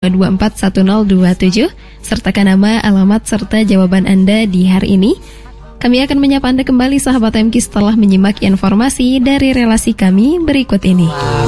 081212941027, sertakan nama, alamat, serta jawaban Anda di hari ini. Kami akan menyapa Anda kembali sahabat MK setelah menyimak informasi dari relasi kami berikut ini.